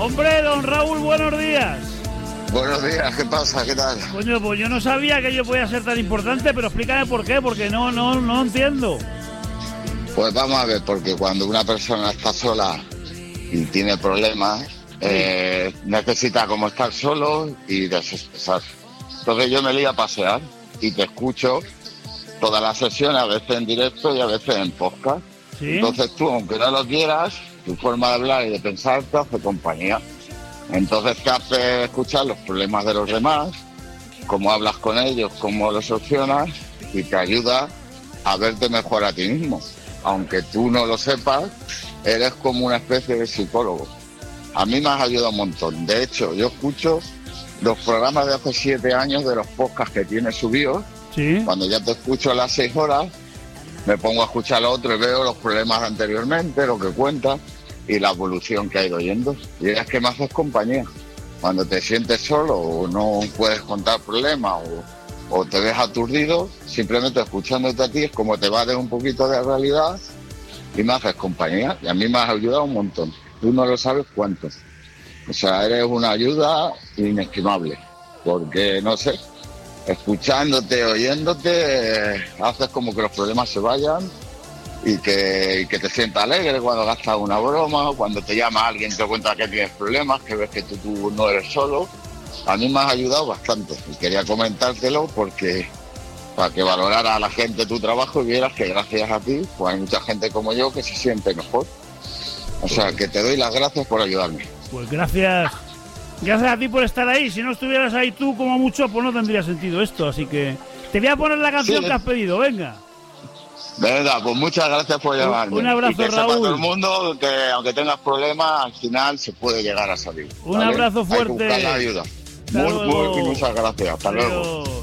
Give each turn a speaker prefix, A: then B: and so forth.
A: Hombre, don Raúl, buenos días.
B: Buenos días, ¿qué pasa? ¿Qué tal?
A: Coño, pues yo no sabía que yo podía ser tan importante, pero explícame por qué, porque no entiendo.
B: Pues vamos a ver, porque cuando una persona está sola y tiene problemas, necesita como estar solo y desestresarse. Entonces yo me lío a pasear y te escucho todas las sesiones, a veces en directo y a veces en podcast.
A: ¿Sí?
B: Entonces tú, aunque no lo quieras, tu forma de hablar y de pensar te hace compañía. Entonces te hace escuchar los problemas de los demás, cómo hablas con ellos, cómo los solucionas y te ayuda a verte mejor a ti mismo. Aunque tú no lo sepas, eres como una especie de psicólogo. A mí me has ayudado un montón. De hecho, yo escucho los programas de hace 7 años de los podcasts que tienes subidos.
A: ¿Sí?
B: Cuando ya te escucho a las 6 horas, me pongo a escuchar lo otro y veo los problemas anteriormente, lo que cuentas y la evolución que ha ido yendo. Y es que me haces compañía. Cuando te sientes solo o no puedes contar problemas o te ves aturdido, simplemente escuchándote a ti es como te vas de un poquito de realidad y me haces compañía. Y a mí me has ayudado un montón. Tú no lo sabes cuánto. O sea, eres una ayuda inestimable. Porque, no sé, escuchándote, oyéndote, haces como que los problemas se vayan y que te sientas alegre cuando gastas una broma, cuando te llama alguien y te cuenta que tienes problemas, que ves que tú no eres solo. A mí me has ayudado bastante y quería comentártelo porque para que valorara a la gente tu trabajo y vieras que gracias a ti pues hay mucha gente como yo que se siente mejor. O sea, que te doy las gracias por ayudarme.
A: Pues gracias. Gracias a ti por estar ahí. Si no estuvieras ahí tú, como mucho, pues no tendría sentido esto. Así que te voy a poner la canción que has pedido, venga.
B: Venga, pues muchas gracias por llamarme.
A: Un abrazo,
B: y que
A: Raúl.
B: sepa todo el mundo que aunque tengas problemas, al final se puede llegar a salir.
A: Un abrazo fuerte.
B: Hay que buscar la ayuda. Muchas gracias. Hasta luego.